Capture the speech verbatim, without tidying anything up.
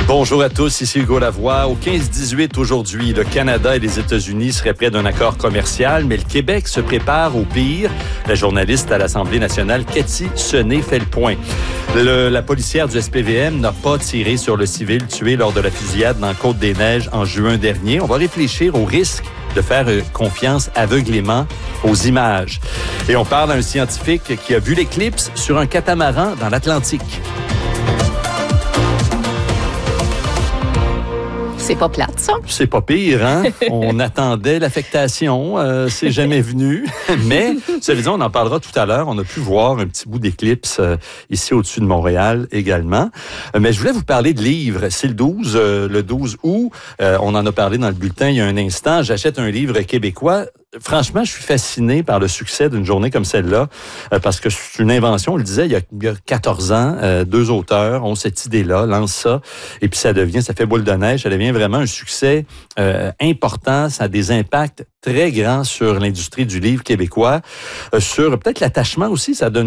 Bonjour à tous, ici Hugo Lavoie. Au quinze dix-huit aujourd'hui, le Canada et les États-Unis seraient près d'un accord commercial, mais le Québec se prépare au pire. La journaliste à l'Assemblée nationale, Cathy Sené, fait le point. Le, la policière du S P V M n'a pas tiré sur le civil tué lors de la fusillade dans Côte-des-Neiges en juin dernier. On va réfléchir au risque de faire confiance aveuglément aux images. Et on parle à un scientifique qui a vu l'éclipse sur un catamaran dans l'Atlantique. C'est pas plate, ça? C'est pas pire, hein? On attendait l'affectation, euh, c'est jamais venu. Mais, cela dit, on en parlera tout à l'heure. On a pu voir un petit bout d'éclipse euh, ici au-dessus de Montréal également. Euh, mais je voulais vous parler de livres. C'est le douze, euh, le douze août. Euh, on en a parlé dans le bulletin il y a un instant. J'achète un livre québécois. Franchement, je suis fasciné par le succès d'une journée comme celle-là, euh, parce que c'est une invention, on le disait, il y a, il y a quatorze ans, euh, deux auteurs ont cette idée-là, lancent ça, et puis ça devient, ça fait boule de neige, ça devient vraiment un succès euh, important, ça a des impacts très grands sur l'industrie du livre québécois, euh, sur peut-être l'attachement aussi, ça donne